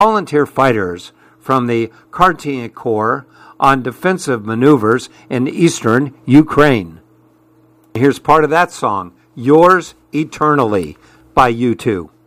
volunteer fighters from the Kharkiv Corps on defensive maneuvers in eastern Ukraine. Here's part of that song, Yours Eternally by U2.